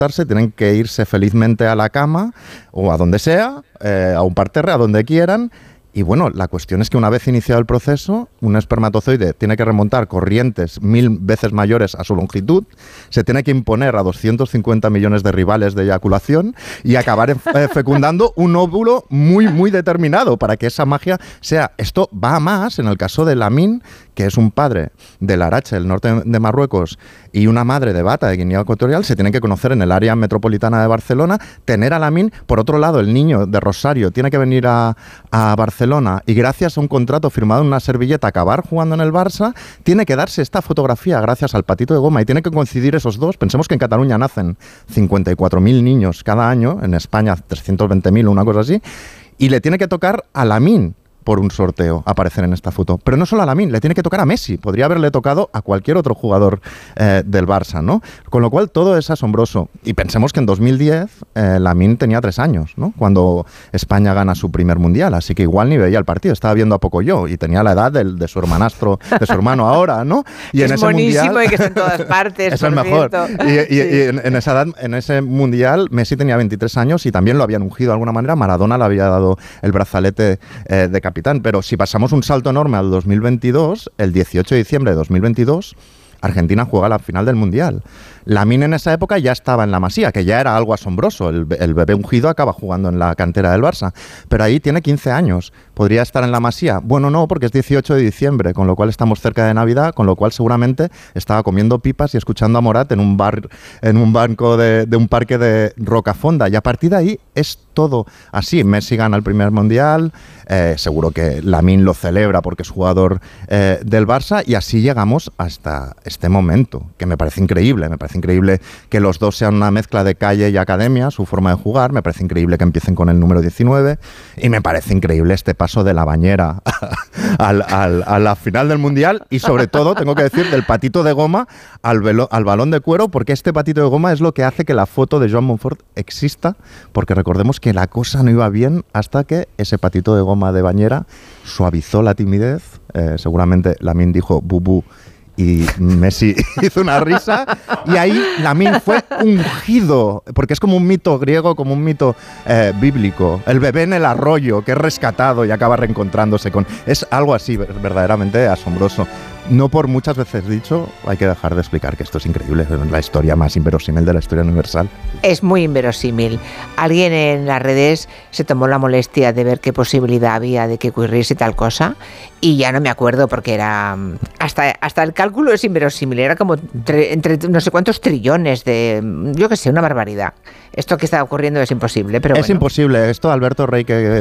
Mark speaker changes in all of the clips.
Speaker 1: tienen que irse felizmente a la cama o a donde sea, a un parterre, a donde quieran. Y bueno, la cuestión es que una vez iniciado el proceso, un espermatozoide tiene que remontar corrientes 1000 veces mayores a su longitud, se tiene que imponer a 250 millones de rivales de eyaculación y acabar fecundando un óvulo muy, muy determinado para que esa magia sea. Esto va a más en el caso de Lamine, que es un padre de Larache, el norte de Marruecos, y una madre de Bata, de Guinea Ecuatorial. Se tienen que conocer en el área metropolitana de Barcelona, tener a Lamine. Por otro lado, el niño de Rosario tiene que venir a Barcelona y gracias a un contrato firmado en una servilleta acabar jugando en el Barça, tiene que darse esta fotografía gracias al patito de goma y tiene que coincidir esos dos. Pensemos que en Cataluña nacen 54.000 niños cada año, en España 320.000 o una cosa así, y le tiene que tocar a Lamine por un sorteo aparecer en esta foto. Pero no solo a Lamine, le tiene que tocar a Messi. Podría haberle tocado a cualquier otro jugador del Barça, ¿no? Con lo cual todo es asombroso. Y pensemos que en 2010 Lamine tenía 3 años, ¿no? Cuando España gana su primer mundial. Así que igual ni veía el partido. Estaba viendo a poco yo y tenía la edad de su hermanastro, de su hermano ahora, ¿no? Y
Speaker 2: es en ese buenísimo mundial, y que está en todas partes.
Speaker 1: Es el mejor. Y en esa edad, en ese mundial, Messi tenía 23 años y también lo habían ungido de alguna manera. Maradona le había dado el brazalete de capitán. Pero si pasamos un salto enorme al 2022, el 18 de diciembre de 2022, Argentina juega la final del Mundial. Lamine en esa época ya estaba en la Masía, que ya era algo asombroso. El bebé ungido acaba jugando en la cantera del Barça. Pero ahí tiene 15 años. ¿Podría estar en la Masía? Bueno, no, porque es 18 de diciembre, con lo cual estamos cerca de Navidad, con lo cual seguramente estaba comiendo pipas y escuchando a Morat en un bar, en un banco de un parque de Rocafonda. Y a partir de ahí es todo así. Messi gana el primer Mundial, seguro que Lamine lo celebra porque es jugador del Barça, y así llegamos hasta este momento, que me parece increíble. Me parece increíble que los dos sean una mezcla de calle y academia, su forma de jugar. Me parece increíble que empiecen con el número 19 y me parece increíble este paso de la bañera a la final del Mundial, y sobre todo, tengo que decir, del patito de goma al balón de cuero, porque este patito de goma es lo que hace que la foto de Joan Monfort exista, porque recordemos que la cosa no iba bien hasta que ese patito de goma de bañera suavizó la timidez. Seguramente Lamine dijo bubú y Messi hizo una risa, y ahí Lamine fue ungido, porque es como un mito griego, como un mito bíblico. El bebé en el arroyo que es rescatado y acaba reencontrándose con... Es algo así verdaderamente asombroso. No por muchas veces dicho, hay que dejar de explicar que esto es increíble, es la historia más inverosímil de la historia universal.
Speaker 2: Es muy inverosímil. Alguien en las redes se tomó la molestia de ver qué posibilidad había de que ocurriese tal cosa, y ya no me acuerdo porque era... Hasta el cálculo es inverosímil, era como entre no sé cuántos trillones de... Yo qué sé, una barbaridad. Esto que está ocurriendo es imposible, pero
Speaker 1: es
Speaker 2: bueno.
Speaker 1: Imposible. Esto Alberto Rey, que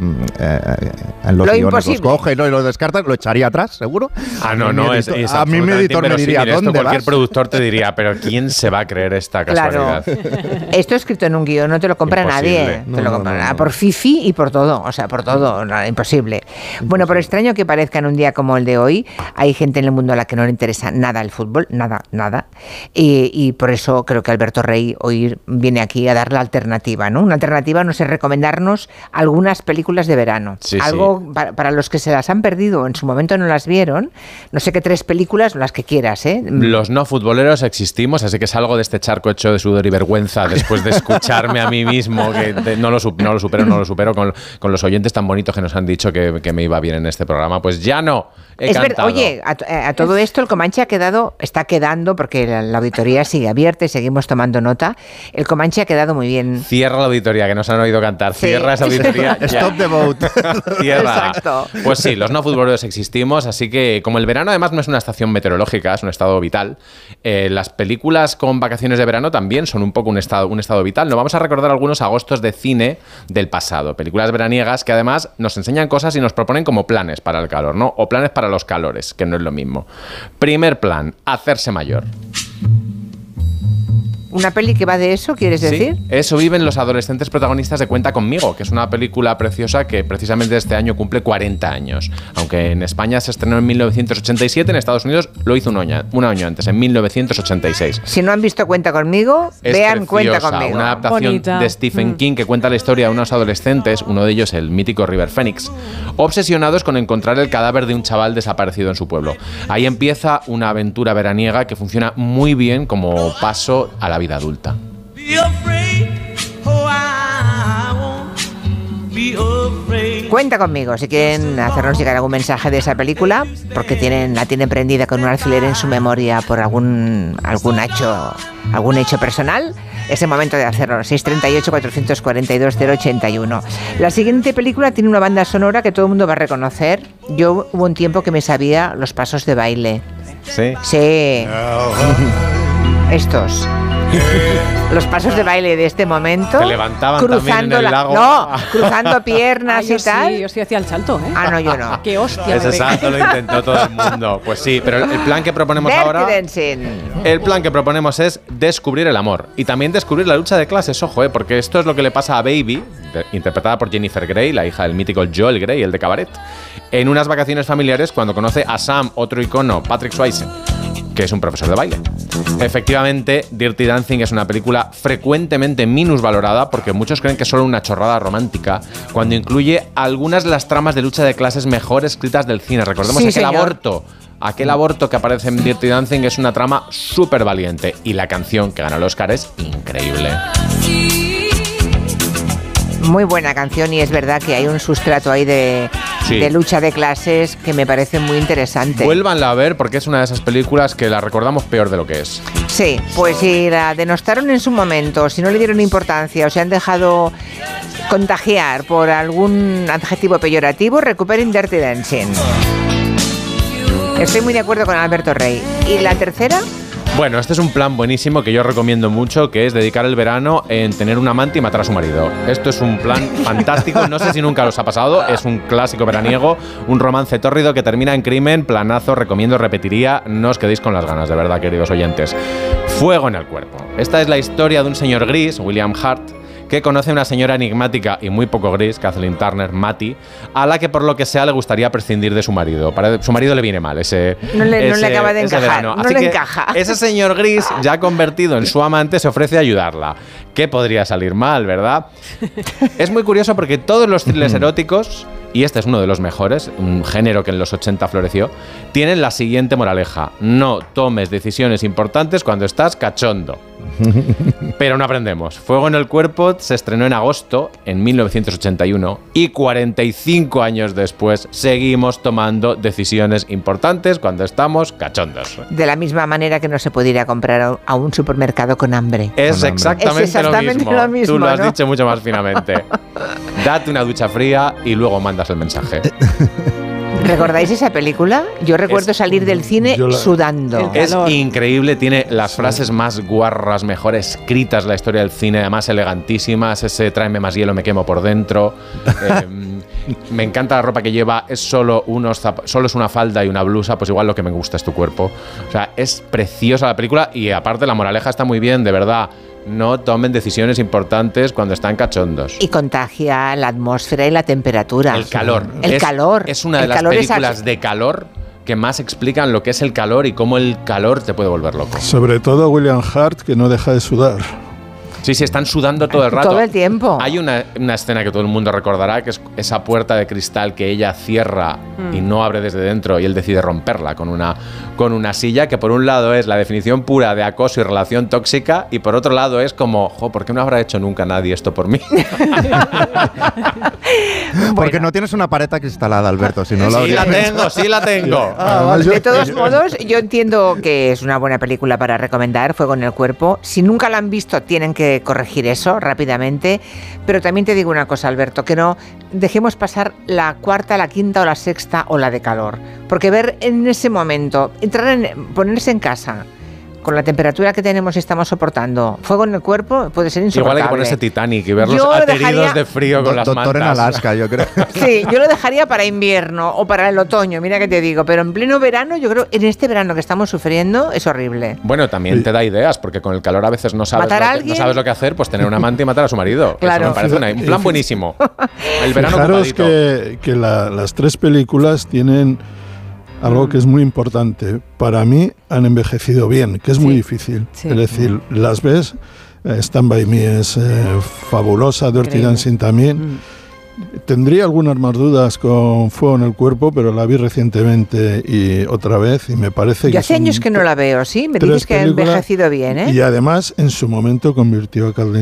Speaker 1: en los guiones los coge y lo descarta, lo echaría atrás, seguro.
Speaker 3: No, es
Speaker 1: a mí mi editor me diría, ¿dónde
Speaker 3: cualquier
Speaker 1: vas?
Speaker 3: Productor te diría, pero ¿quién se va a creer esta casualidad?
Speaker 2: Claro. Esto escrito en un guión no te lo compra nadie.
Speaker 1: No,
Speaker 2: te lo compra por Fifi y por todo. O sea, por todo. No, imposible. Bueno, por extraño que parezca, en un día como el de hoy, hay gente en el mundo a la que no le interesa nada el fútbol, nada. Y por eso creo que Alberto Rey hoy viene aquí a dar la alternativa, ¿no? Una alternativa, no sé, recomendarnos algunas películas de verano.
Speaker 3: Sí,
Speaker 2: algo
Speaker 3: sí.
Speaker 2: Para los que se las han perdido, en su momento no las vieron, no sé qué 3 películas, las que quieras, ¿eh?
Speaker 3: Los no futboleros existimos, así que salgo de este charco hecho de sudor y vergüenza después de escucharme a mí mismo, que no lo supero con los oyentes tan bonitos que nos han dicho que me iba bien en este programa. Pues ya no.
Speaker 2: Es verdad. Oye, a todo esto el Comanche está quedando, porque la auditoría sigue abierta y seguimos tomando nota. El Comanche ha quedado muy bien.
Speaker 3: Cierra la auditoría, que nos han oído cantar.
Speaker 2: Sí.
Speaker 3: Cierra esa auditoría.
Speaker 1: Stop the vote.
Speaker 3: Cierra.
Speaker 2: Exacto.
Speaker 3: Pues sí, los no futboleros existimos, así que como el verano además no es una estación meteorológica, es un estado vital, las películas con vacaciones de verano también son un poco un estado vital. Nos vamos a recordar algunos agostos de cine del pasado, películas veraniegas que además nos enseñan cosas y nos proponen como planes para el calor, ¿no? O planes para los calores, que no es lo mismo. Primer plan, hacerse mayor.
Speaker 2: ¿Una peli que va de eso, quieres decir?
Speaker 3: Sí, eso viven los adolescentes protagonistas de Cuenta conmigo, que es una película preciosa que precisamente este año cumple 40 años. Aunque en España se estrenó en 1987, en Estados Unidos lo hizo un año antes, en 1986.
Speaker 2: Si no han visto Cuenta conmigo, vean Cuenta conmigo.
Speaker 3: Una adaptación
Speaker 4: Bonita.
Speaker 3: de Stephen King que cuenta la historia de unos adolescentes, uno de ellos el mítico River Phoenix, obsesionados con encontrar el cadáver de un chaval desaparecido en su pueblo. Ahí empieza una aventura veraniega que funciona muy bien como paso a la vida adulta.
Speaker 2: Cuenta conmigo si quieren hacernos llegar algún mensaje de esa película, porque la tienen prendida con un alfiler en su memoria por algún hecho personal. Es el momento de hacerlo. 638-442-081. La siguiente película tiene una banda sonora que todo el mundo va a reconocer. Yo hubo un tiempo que me sabía los pasos de baile.
Speaker 3: ¿Sí?
Speaker 2: Sí. Estos. Los pasos de baile de este momento.
Speaker 3: Te levantaban también en el lago.
Speaker 2: No, cruzando piernas y tal.
Speaker 4: Sí, yo sí hacía el salto, ¿eh?
Speaker 2: Ah, no, yo no.
Speaker 4: Qué hostia.
Speaker 3: Ese salto lo intentó todo el mundo. Pues sí, pero el plan que proponemos ahora... El plan que proponemos es descubrir el amor. Y también descubrir la lucha de clases, ojo, porque esto es lo que le pasa a Baby, interpretada por Jennifer Grey, la hija del mítico Joel Grey, el de Cabaret, en unas vacaciones familiares cuando conoce a Sam, otro icono, Patrick Swayze, que es un profesor de baile. Efectivamente, Dirty Dancing es una película frecuentemente minusvalorada porque muchos creen que es solo una chorrada romántica, cuando incluye algunas de las tramas de lucha de clases mejor escritas del cine. Recordemos aquel aborto que aparece en Dirty Dancing es una trama súper valiente y la canción que gana el Oscar es increíble.
Speaker 2: Muy buena canción y es verdad que hay un sustrato ahí de lucha de clases que me parece muy interesante.
Speaker 3: Vuélvanla a ver porque es una de esas películas que la recordamos peor de lo que es.
Speaker 2: Sí, pues si la denostaron en su momento, si no le dieron importancia o se han dejado contagiar por algún adjetivo peyorativo, recuperen Dirty Dancing. Estoy muy de acuerdo con Alberto Rey. ¿Y la tercera?
Speaker 3: Bueno, este es un plan buenísimo que yo recomiendo mucho, que es dedicar el verano en tener un amante y matar a su marido. Esto es un plan fantástico, no sé si nunca os ha pasado, es un clásico veraniego, un romance tórrido que termina en crimen, planazo, recomiendo, repetiría, no os quedéis con las ganas, de verdad, queridos oyentes. Fuego en el cuerpo. Esta es la historia de un señor gris, William Hart, que conoce a una señora enigmática y muy poco gris, Kathleen Turner, Matty, a la que por lo que sea le gustaría prescindir de su marido. Para su marido le viene mal
Speaker 2: no le acaba de encajar, no le encaja.
Speaker 3: Ese señor gris, ya convertido en su amante, se ofrece a ayudarla. ¿Qué podría salir mal, verdad? Es muy curioso porque todos los thrillers eróticos, y este es uno de los mejores, un género que en los 80 floreció, tienen la siguiente moraleja: no tomes decisiones importantes cuando estás cachondo. Pero no aprendemos. Fuego en el cuerpo se estrenó en agosto en 1981 y 45 años después seguimos tomando decisiones importantes cuando estamos cachondos.
Speaker 2: De la misma manera que no se puede ir a comprar a un supermercado con hambre.
Speaker 3: Es exactamente lo mismo. Tú lo has dicho mucho más finamente. Date una ducha fría y luego mandas el mensaje.
Speaker 2: ¿Recordáis esa película? Yo recuerdo salir del cine sudando.
Speaker 3: Es increíble, tiene las frases más guarras, mejor escritas de la historia del cine, además elegantísimas, ese tráeme más hielo, me quemo por dentro. Me encanta la ropa que lleva, es solo es una falda y una blusa, pues igual lo que me gusta es tu cuerpo. O sea, es preciosa la película y aparte la moraleja está muy bien, de verdad. No tomen decisiones importantes cuando están cachondos.
Speaker 2: Y contagia la atmósfera y la temperatura.
Speaker 3: El calor. Es una de las películas de calor que más explican lo que es el calor y cómo el calor te puede volver loco.
Speaker 5: Sobre todo William Hart, que no deja de sudar.
Speaker 3: Sí, están sudando todo el rato.
Speaker 2: Todo el tiempo.
Speaker 3: Hay una escena que todo el mundo recordará, que es esa puerta de cristal que ella cierra y no abre desde dentro y él decide romperla con una silla, que por un lado es la definición pura de acoso y relación tóxica y por otro lado es como, ¿por qué no habrá hecho nunca nadie esto por mí?
Speaker 1: Porque no tienes una pared acristalada, Alberto, si no la
Speaker 3: Sí la tengo.
Speaker 2: De todos modos, yo entiendo que es una buena película para recomendar, Fuego en el cuerpo. Si nunca la han visto, tienen que corregir eso rápidamente, pero también te digo una cosa, Alberto, que no dejemos pasar la cuarta, la quinta o la sexta o la de calor, porque ver en ese momento, ponerse en casa con la temperatura que tenemos y estamos soportando, fuego en el cuerpo, puede ser insoportable.
Speaker 3: Igual hay que ponerse Titanic y verlos ateridos de frío con las mantas.
Speaker 1: Doctor en Alaska, yo creo.
Speaker 2: Sí, yo lo dejaría para invierno o para el otoño, mira que te digo, pero en pleno verano, yo creo, en este verano que estamos sufriendo, es horrible.
Speaker 3: Bueno, también te da ideas, porque con el calor a veces no sabes lo que hacer, pues tener un amante y matar a su marido.
Speaker 2: Claro.
Speaker 3: Eso me parece un plan buenísimo. El verano
Speaker 5: Fijaros
Speaker 3: ocupadito.
Speaker 5: que las tres películas tienen algo que es muy importante. Para mí han envejecido bien, que es muy difícil.
Speaker 4: Sí.
Speaker 5: Es decir, las ves, Stand By Me es fabulosa, Dirty Dancing también, Tendría algunas más dudas con Fuego en el cuerpo, pero la vi recientemente y otra vez y me parece que...
Speaker 2: Yo hace años que no la veo, ¿sí? Me dices que ha envejecido bien, ¿eh?
Speaker 5: Y además, en su momento convirtió a Kathleen